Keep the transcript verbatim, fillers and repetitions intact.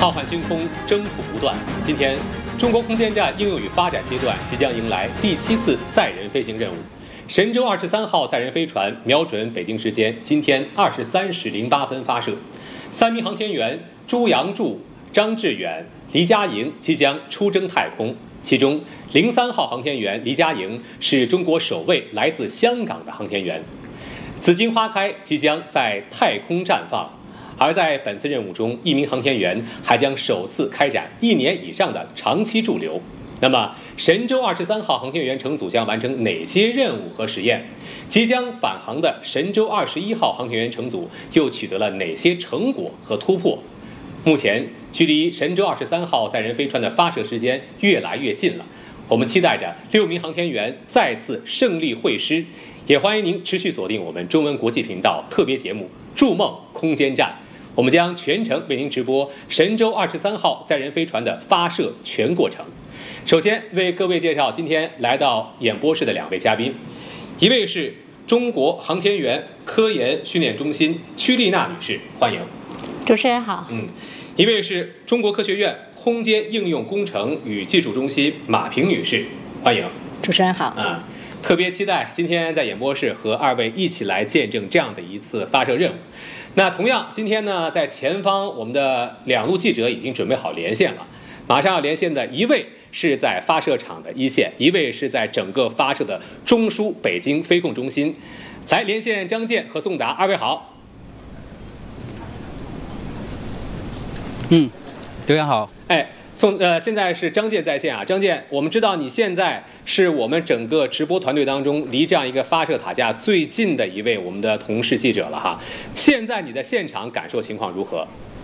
浩瀚星空，征途不断。今天，中国空间站应用与发展阶段即将迎来第七次载人飞行任务。神舟二十三号载人飞船瞄准北京时间今天二十三时零八分发射，三名航天员朱杨柱、张志远、黎佳莹即将出征太空。其中，零三号航天员黎佳莹是中国首位来自香港的航天员。紫荆花开即将在太空绽放。而在本次任务中，一名航天员还将首次开展一年以上的长期驻留。那么，神舟二十三号航天员乘组将完成哪些任务和实验？即将返航的神舟二十一号航天员乘组又取得了哪些成果和突破？目前，距离神舟二十三号载人飞船的发射时间越来越近了。我们期待着六名航天员再次胜利会师，也欢迎您持续锁定我们中文国际频道特别节目《筑梦空间站》。我们将全程为您直播神舟二十三号载人飞船的发射全过程。首先为各位介绍今天来到演播室的两位嘉宾，一位是中国航天员科研训练中心曲丽娜女士，欢迎。 主持人好。 嗯，一位是中国科学院空间应用工程与技术中心马平女士，欢迎。 主持人好。 啊，特别期待今天在演播室和二位一起来见证这样的一次发射任务。那同样，今天呢，在前方我们的两路记者已经准备好连线了。马上要连线的一位是在发射场的一线，一位是在整个发射的中枢北京飞控中心。来连线张健和宋达，二位好。 嗯，刘洋好。 哎，宋呃，现在是张健在线啊。张健，我们知道你现在是我们整个直播团队当中离这样一个发射塔架最近的一位我们的同事记者了哈。现在你的现场感受情况如何？